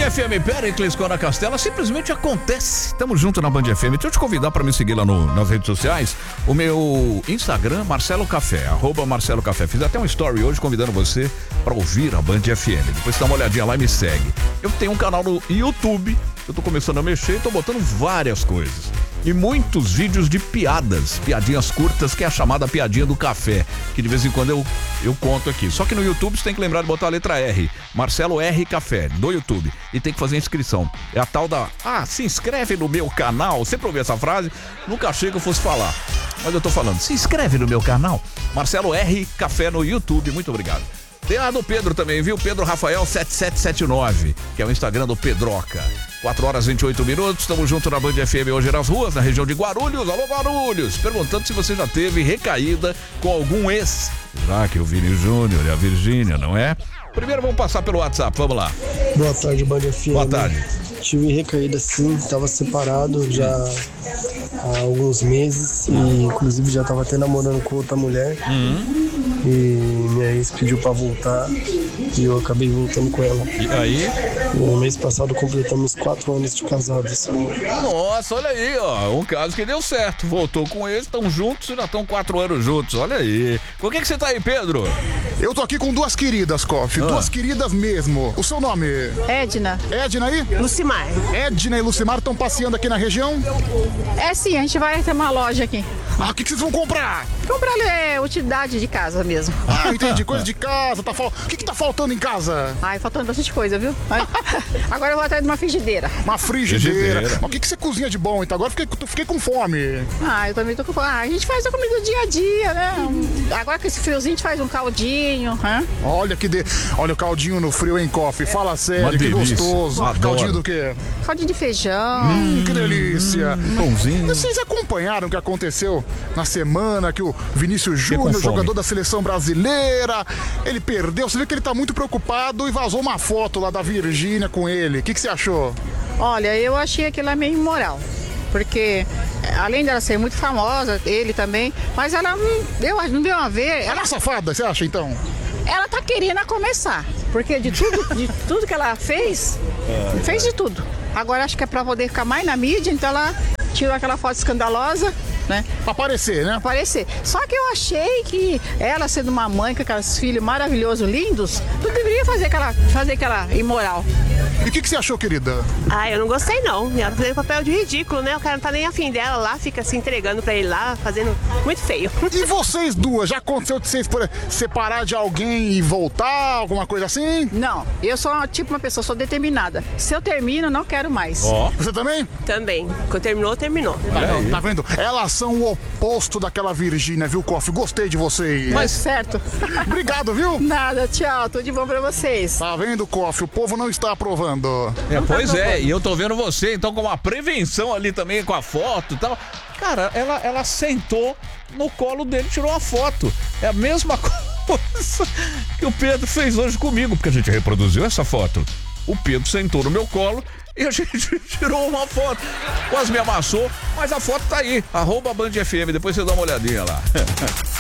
FM, Péricles Cora Castela, simplesmente acontece. Tamo junto na Band FM. Deixa eu te convidar pra me seguir lá nas redes sociais. O meu Instagram, Marcelo Café, @Marcelo Café. Fiz até um story hoje convidando você pra ouvir a Band FM. Depois dá uma olhadinha lá e me segue. Eu tenho um canal no YouTube, eu tô começando a mexer e tô botando várias coisas. E muitos vídeos de piadinhas curtas, que é a chamada piadinha do café, que de vez em quando eu conto aqui. Só que no YouTube você tem que lembrar de botar a letra R, Marcelo R Café, no YouTube. E tem que fazer a inscrição. É a tal da, se inscreve no meu canal. Sempre ouvi essa frase, nunca achei que eu fosse falar. Mas eu tô falando, se inscreve no meu canal, Marcelo R Café no YouTube, muito obrigado. Tem a do Pedro também, viu? Pedro Rafael 7779, que é o Instagram do Pedroca. 4h28, estamos juntos na Band FM hoje nas ruas, na região de Guarulhos. Alô, Guarulhos! Perguntando se você já teve recaída com algum ex. Já que o Vini Júnior e a Virgínia, não é? Primeiro vamos passar pelo WhatsApp, vamos lá. Boa tarde, Band FM. Boa tarde. Tive recaída sim, tava separado já há alguns meses e inclusive já tava até namorando com outra mulher. E minha ex pediu pra voltar e eu acabei voltando com ela. E aí? No mês passado completamos 4 anos de casados. Nossa, olha aí, ó, um caso que deu certo. Voltou com eles, estão juntos e já estão 4 anos juntos, olha aí. Com quem que você tá aí, Pedro? Eu tô aqui com duas queridas, Koff, duas queridas mesmo. O seu nome? Edna. Edna aí? Lucimar. Edna e Lucimar estão passeando aqui na região? É sim, a gente vai ter uma loja aqui. O que vocês vão comprar? Comprar utilidade de casa mesmo. Entendi, coisa de casa. O que tá faltando em casa? Faltando bastante coisa, viu? Agora eu vou atrás de uma frigideira. Uma frigideira. O que você cozinha de bom, então? Agora fiquei com fome. Eu também tô com fome. A gente faz a comida do dia a dia, né? Agora com esse friozinho a gente faz um caldinho. Olha o caldinho no frio, hein, Koff? Fala sério, que gostoso. Adoro. Caldinho do quê? Caldinho de feijão. Que delícia. Pãozinho. Vocês acompanharam o que aconteceu na semana que o Vinícius Júnior, jogador da seleção brasileira, ele perdeu? Você vê que ele tá muito preocupado e vazou uma foto lá da Virgínia com ele. O que você achou? Olha, eu achei aquilo meio imoral. Porque, além dela ser muito famosa, ele também, mas ela não deu a ver. Ela é safada, você acha, então? Ela tá querendo começar, porque de tudo que ela fez de tudo. Agora acho que é pra poder ficar mais na mídia, então ela tirou aquela foto escandalosa, né? Pra aparecer, né? Aparecer. Só que eu achei que ela, sendo uma mãe com aqueles filhos maravilhosos, lindos, não deveria fazer aquela imoral. E o que você achou, querida? Eu não gostei não. Ela tá fazendo papel de ridículo, né? O cara não tá nem afim dela lá, fica se entregando pra ele lá, fazendo muito feio. E vocês duas, já aconteceu de vocês separar de alguém e voltar, alguma coisa assim? Não, eu sou uma pessoa, sou determinada. Se eu termino, não quero mais. Você também? Também. Quando terminou, terminou. Tá vendo? Elas são o oposto daquela Virgínia, viu, Koff? Gostei de vocês. Mas certo. Obrigado, viu? Nada, tchau, tudo de bom pra vocês. Tá vendo, Koff? O povo não está aprovando. Pois é, e eu tô vendo você, então, com uma prevenção ali também, com a foto e tal. Cara, ela sentou no colo dele e tirou uma foto. É a mesma coisa que o Pedro fez hoje comigo, porque a gente reproduziu essa foto. O Pedro sentou no meu colo e a gente tirou uma foto. Quase me amassou, mas a foto tá aí, @BandFM, depois você dá uma olhadinha lá.